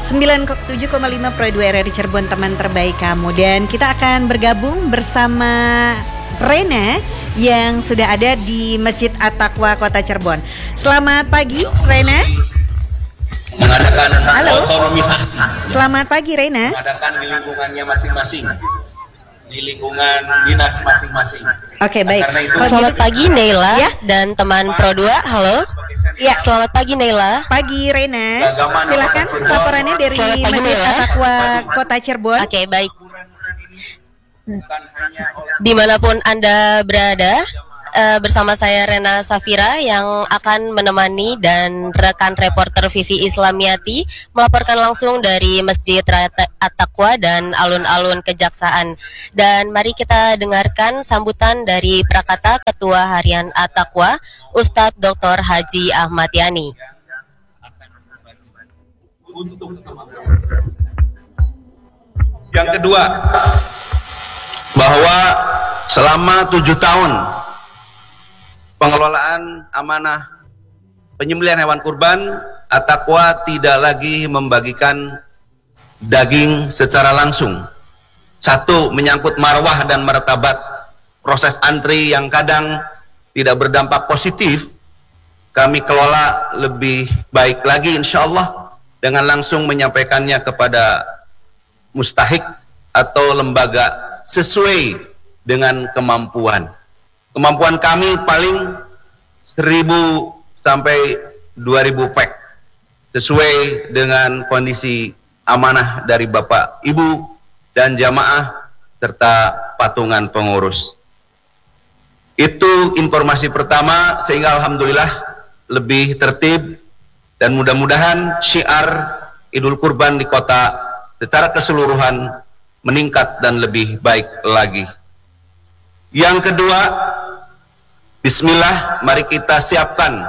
97,5 Pro 2 RRI Cirebon, teman terbaik kamu. Dan kita akan bergabung bersama Rena yang sudah ada di Masjid At-Taqwa Kota Cirebon. Selamat pagi Rena. Mengadakan otonomisasi. Selamat pagi Rena. Mengadakan di lingkungannya masing-masing, di lingkungan dinas masing-masing. Oke, baik. Selamat pagi Neila dan teman Pro 2. Halo. Ya, selamat pagi Neila. Pagi Rena. Silakan laporannya dari Masjid At-Taqwa Kota Cirebon. Oke, baik. Dimanapun Anda berada, bersama saya Rena Safira yang akan menemani dan rekan reporter Vivi Islamiati melaporkan langsung dari Masjid At-Taqwa dan alun-alun Kejaksaan. Dan mari kita dengarkan sambutan dari Prakata Ketua Harian At-Taqwa, Ustadz Dr. Haji Ahmad Yani. Yang kedua, bahwa selama 7 tahun pengelolaan amanah penyembelihan hewan kurban, At-Taqwa tidak lagi membagikan daging secara langsung. Satu, menyangkut marwah dan martabat. Proses antri yang kadang tidak berdampak positif, kami kelola lebih baik lagi insya Allah dengan langsung menyampaikannya kepada mustahik atau lembaga sesuai dengan kemampuan. Kemampuan kami paling 1.000 sampai 2.000 pack sesuai dengan kondisi amanah dari Bapak, Ibu, dan jamaah serta patungan pengurus. Itu informasi pertama, sehingga alhamdulillah lebih tertib dan mudah-mudahan syiar Idul Kurban di kota secara keseluruhan meningkat dan lebih baik lagi. Yang kedua, bismillah, mari kita siapkan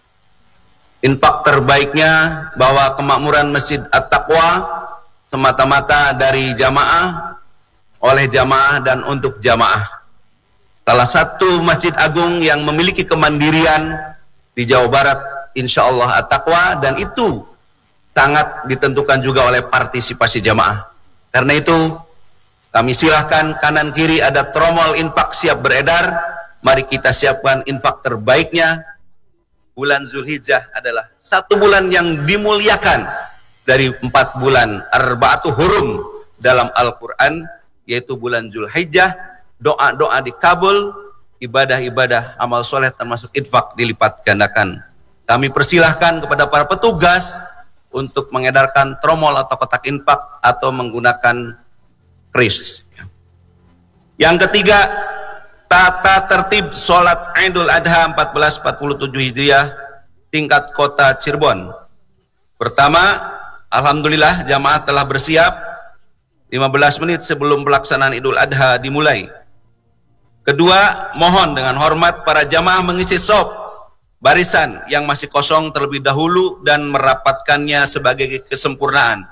infak terbaiknya, bahwa kemakmuran Masjid At-Taqwa semata-mata dari jamaah, oleh jamaah dan untuk jamaah. Salah satu masjid agung yang memiliki kemandirian di Jawa Barat, insya Allah At-Taqwa, dan itu sangat ditentukan juga oleh partisipasi jamaah. Karena itu kami silahkan kanan kiri ada tromol infak siap beredar. Mari kita siapkan infak terbaiknya. Bulan Zulhijjah adalah satu bulan yang dimuliakan dari 4 bulan Arba'atu Hurum dalam Al-Quran, yaitu bulan Zulhijjah. Doa-doa dikabul, ibadah-ibadah amal soleh termasuk infak dilipat gandakan. Kami persilahkan kepada para petugas untuk mengedarkan tromol atau kotak infak atau menggunakan kris. Yang ketiga, tata tertib sholat Idul Adha 1447 Hijriah tingkat kota Cirebon. Pertama, alhamdulillah jamaah telah bersiap 15 menit sebelum pelaksanaan Idul Adha dimulai. Kedua, mohon dengan hormat para jamaah mengisi sop barisan yang masih kosong terlebih dahulu dan merapatkannya sebagai kesempurnaan.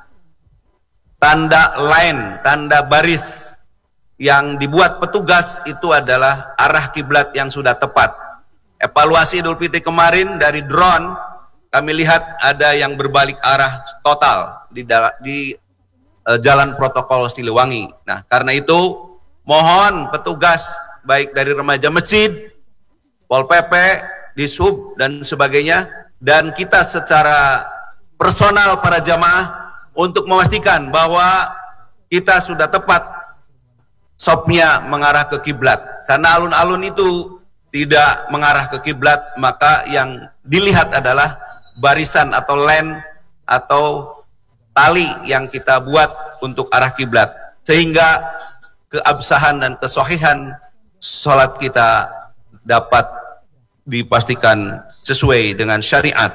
Tanda line, tanda baris yang dibuat petugas itu adalah arah kiblat yang sudah tepat. Evaluasi Idul Fitri kemarin dari drone, kami lihat ada yang berbalik arah total di jalan protokol Siliwangi. Nah, karena itu mohon petugas baik dari remaja masjid, Pol PP, Dishub dan sebagainya, dan kita secara personal para jamaah untuk memastikan bahwa kita sudah tepat sopnya mengarah ke kiblat. Karena alun-alun itu tidak mengarah ke kiblat, maka yang dilihat adalah barisan atau line atau tali yang kita buat untuk arah kiblat, sehingga keabsahan dan kesohihan sholat kita dapat dipastikan sesuai dengan syariat.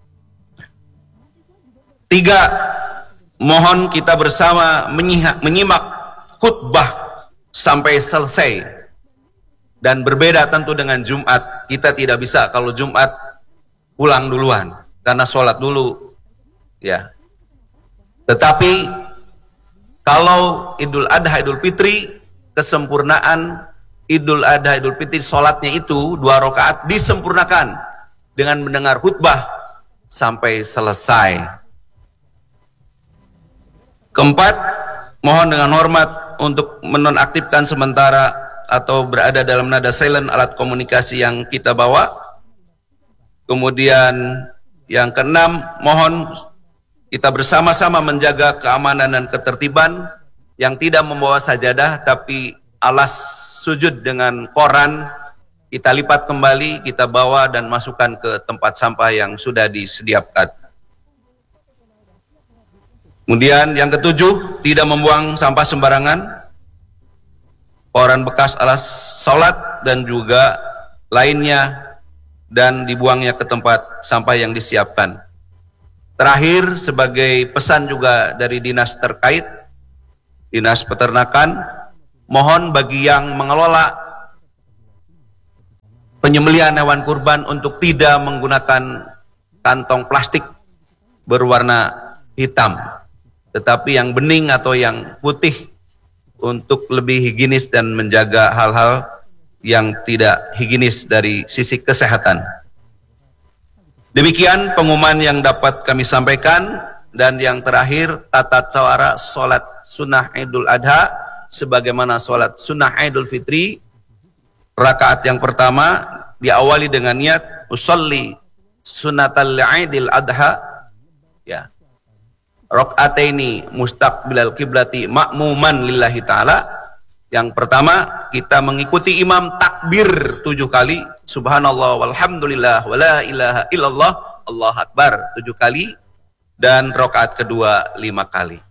3, mohon kita bersama menyimak khutbah sampai selesai. Dan berbeda tentu dengan Jumat. Kita tidak bisa kalau Jumat pulang duluan karena sholat dulu, ya. Tetapi kalau Idul Adha, Idul Fitri, kesempurnaan Idul Adha, Idul Fitri sholatnya itu 2 rakaat disempurnakan dengan mendengar khutbah sampai selesai. Keempat, mohon dengan hormat untuk menonaktifkan sementara atau berada dalam nada silent alat komunikasi yang kita bawa. Kemudian yang keenam, mohon kita bersama-sama menjaga keamanan dan ketertiban, yang tidak membawa sajadah tapi alas sujud dengan koran kita lipat kembali, kita bawa dan masukkan ke tempat sampah yang sudah disediakan. Kemudian yang ketujuh, tidak membuang sampah sembarangan, koran bekas alas sholat dan juga lainnya, dan dibuangnya ke tempat sampah yang disiapkan. Terakhir, sebagai pesan juga dari dinas terkait, Dinas Peternakan, mohon bagi yang mengelola penyembelihan hewan kurban untuk tidak menggunakan kantong plastik berwarna hitam, tetapi yang bening atau yang putih untuk lebih higienis dan menjaga hal-hal yang tidak higienis dari sisi kesehatan. Demikian pengumuman yang dapat kami sampaikan. Dan yang terakhir, tata cara sholat sunnah Idul Adha sebagaimana sholat sunnah Idul Fitri. Rakaat yang pertama diawali dengan niat usolli sunnatal Idul Adha, ya, rakaataini mustaqbilal kiblati ma'muman lillahi ta'ala. Yang pertama, kita mengikuti imam takbir 7 kali, subhanallah walhamdulillah wala ilaha illallah, Allah akbar 7 kali, dan rakaat kedua 5 kali.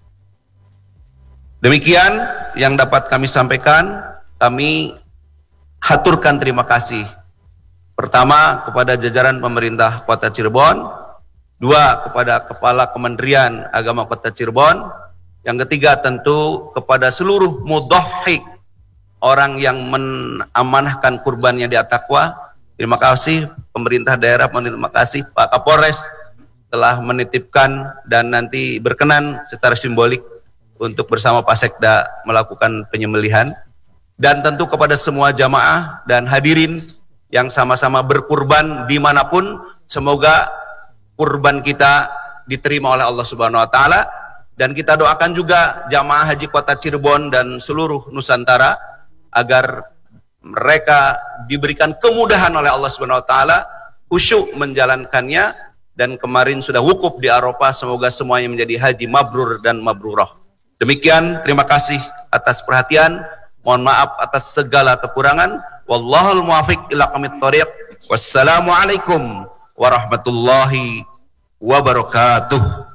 Demikian yang dapat kami sampaikan. Kami haturkan terima kasih pertama kepada jajaran pemerintah Kota Cirebon, dua kepada Kepala Kementerian Agama Kota Cirebon, yang ketiga tentu kepada seluruh mudhahhi, orang yang menamanahkan kurbannya di At-Taqwa. Terima kasih pemerintah daerah, terima kasih Pak Kapolres telah menitipkan dan nanti berkenan secara simbolik untuk bersama Pak Sekda melakukan penyembelihan. Dan tentu kepada semua jamaah dan hadirin yang sama-sama berkurban dimanapun, semoga kurban kita diterima oleh Allah Subhanahu Wa Taala. Dan kita doakan juga jamaah haji Kota Cirebon dan seluruh Nusantara agar mereka diberikan kemudahan oleh Allah Subhanahu Wa Taala, khusyuk menjalankannya, dan kemarin sudah wukuf di Arafah. Semoga semuanya menjadi haji mabrur dan mabrurah. Demikian, terima kasih atas perhatian. Mohon maaf atas segala kekurangan. Wallahul muwaffiq ila aqwamit thoriq. Wassalamualaikum warahmatullahi wabarakatuh.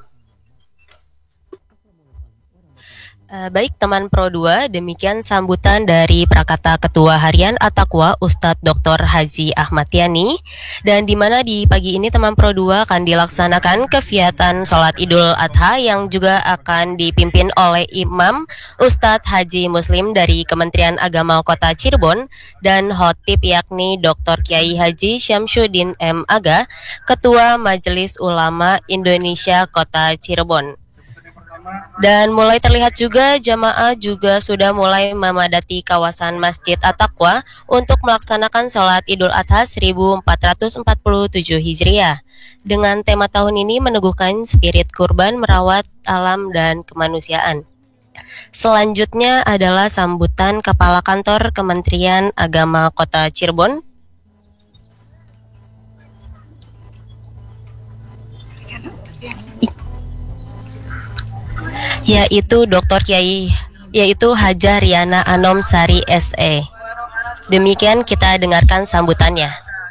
Baik teman Pro 2, demikian sambutan dari Prakata Ketua Harian At-Taqwa Ustadz Dr. Haji Ahmad Yani, dan di mana di pagi ini teman Pro 2 akan dilaksanakan kegiatan sholat Idul Adha yang juga akan dipimpin oleh Imam Ustadz Haji Muslim dari Kementerian Agama Kota Cirebon dan khotib yakni Dr. Kiai Haji Syamsuddin M. Aga, Ketua Majelis Ulama Indonesia Kota Cirebon. Dan mulai terlihat juga jamaah juga sudah mulai memadati kawasan Masjid At-Taqwa untuk melaksanakan sholat Idul Adha 1447 Hijriah. Dengan tema tahun ini meneguhkan spirit kurban merawat alam dan kemanusiaan. Selanjutnya adalah sambutan Kepala Kantor Kementerian Agama Kota Cirebon, yaitu Dr. Kiai Hajah Riana Anom Sari SE. Demikian kita dengarkan sambutannya.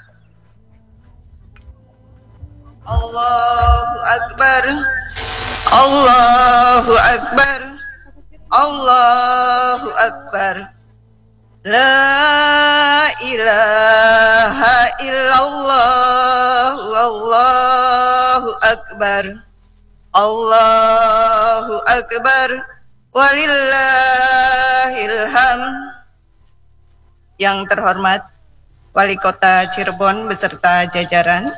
Allahu Akbar, Allahu Akbar, Allahu Akbar. La ilaha illallah, Allahu Akbar. Allahu Akbar, walillahil hamd. Yang terhormat Wali Kota Cirebon beserta jajaran,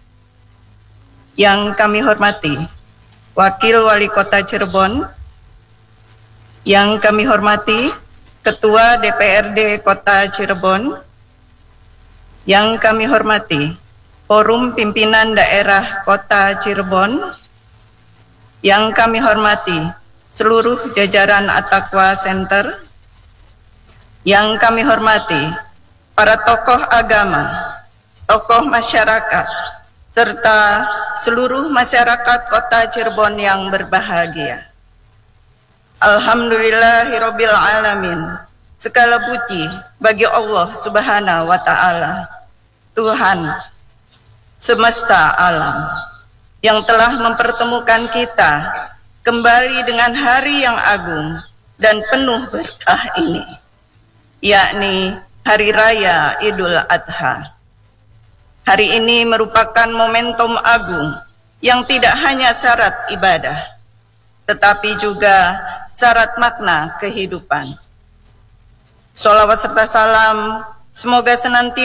yang kami hormati Wakil Wali Kota Cirebon, yang kami hormati Ketua DPRD Kota Cirebon, yang kami hormati Forum Pimpinan Daerah Kota Cirebon, yang kami hormati seluruh jajaran At-Taqwa Center, yang kami hormati para tokoh agama, tokoh masyarakat, serta seluruh masyarakat Kota Cirebon yang berbahagia. Alhamdulillahirabbil alamin. Segala puji bagi Allah Subhanahu wa taala, Tuhan semesta alam, yang telah mempertemukan kita kembali dengan hari yang agung dan penuh berkah ini, yakni Hari Raya Idul Adha. Hari ini merupakan momentum agung yang tidak hanya syarat ibadah, tetapi juga syarat makna kehidupan. Sholawat serta salam semoga senantiasa